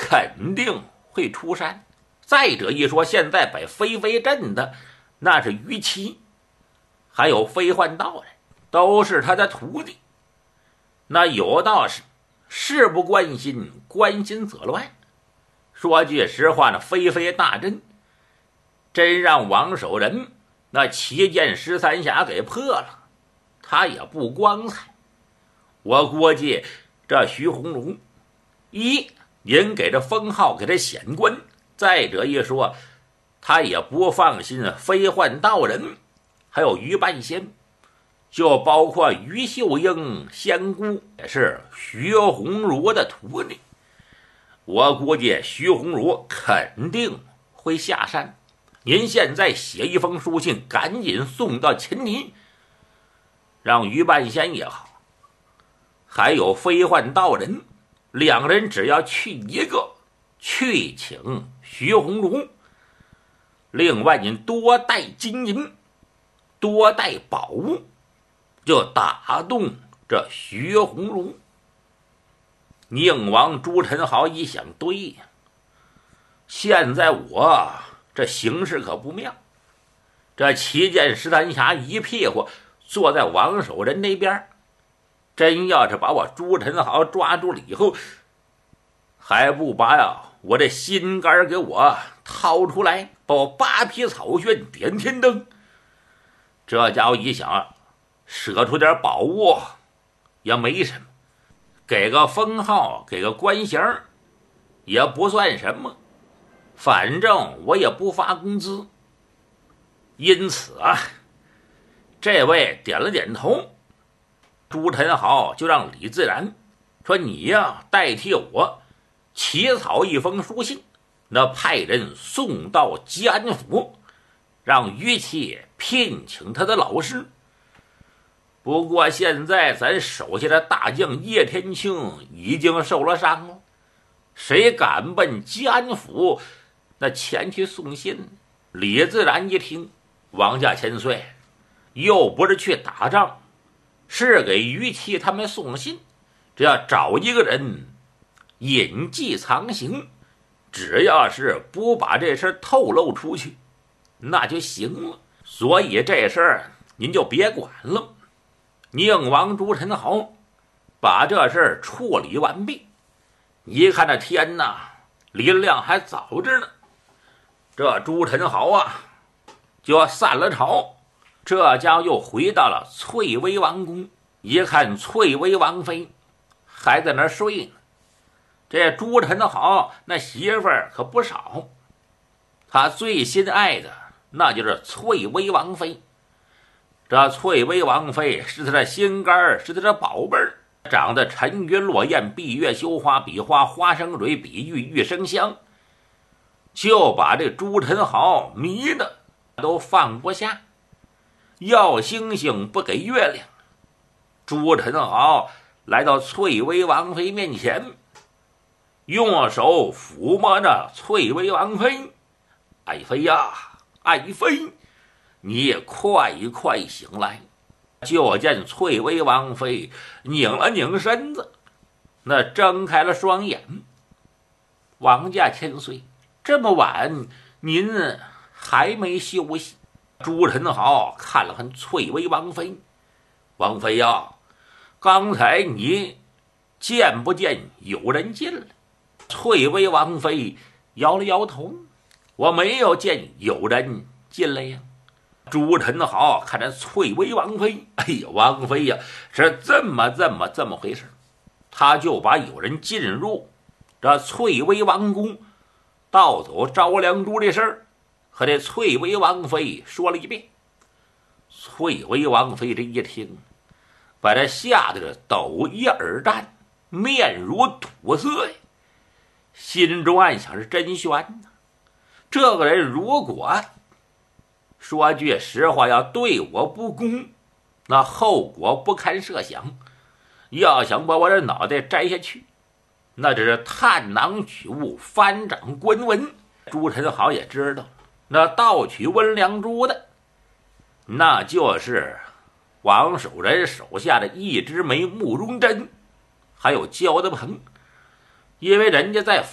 肯定会出山。再者一说，现在摆飞飞阵的那是于琦，还有飞幻道人，都是他的徒弟。那有道事不关心，关心则乱。说句实话，那飞飞大阵真让王守仁那7剑13侠给破了，他也不光彩。我估计这徐鸿儒，一您给这封号给他显官，再者一说，他也不放心飞幻道人，还有于半仙，就包括于秀英仙姑也是徐鸿儒的徒弟。我估计徐鸿儒肯定会下山。您现在写一封书信，赶紧送到秦泥，让于半仙也好，还有飞幻道人，两人只要去一个，去请徐鸿儒。另外您多带金银，多带宝物，就打动这徐鸿儒。宁王朱宸濠一想，对呀，现在我这形势可不妙，这7剑13侠一屁股坐在王守仁那边，真要是把我朱宸濠抓住了以后，还不把我这心肝给我掏出来，把我8匹草炫点天灯。这家伙一想，舍出点宝物也没什么，给个封号，给个官衔也不算什么，反正我也不发工资。因此这位点了点头，朱宸濠就让李自然说，你呀代替我起草一封书信，那派人送到吉安府，让于琦聘请他的老师。不过现在咱手下的大将叶天庆已经受了伤了，谁敢奔吉安府那前去送信？李自然一听，王家千岁又不是去打仗，是给于琦他们送信，只要找一个人隐迹藏形，只要是不把这事透露出去那就行了。所以这事儿您就别管了。宁王朱宸濠把这事儿处理完毕，一看这天呐，林亮还早着呢，这朱宸濠就要散了朝，这家又回到了翠微王宫。一看翠微王妃还在那睡呢，这朱宸濠那媳妇儿可不少，他最心爱的那就是翠微王妃。这翠微王妃是他的心肝，是他的宝贝儿，长得沉鱼落雁，闭月羞花，比花花生蕊，比玉玉生香，就把这朱宸濠迷的都放不下，要星星不给月亮。朱宸濠来到翠微王妃面前，用手抚摸着翠微王妃，爱妃呀，爱妃，你也快醒来。就见翠微王妃拧了拧身子，那睁开了双眼。王家千岁，这么晚您还没休息？朱宸濠看了看翠微王妃，王妃呀，刚才你见不见有人进来？翠微王妃摇了摇头，我没有见有人进来呀。朱宸濠看着翠微王妃，哎呀，王妃呀，是这么回事。他就把有人进入这翠微王宫盗走招良珠的事儿和这翠微王妃说了一遍。翠微王妃这一听，把他吓得是抖衣而战，面如土色呀，心中暗想是真悬呐。这个人如果说句实话，要对我不公，那后果不堪设想。要想把我的脑袋摘下去，那只是探囊取物，翻掌观文。朱宸濠也知道，那盗取温良珠的，那就是王守仁手下的一枝梅慕容真，还有焦德鹏。因为人家在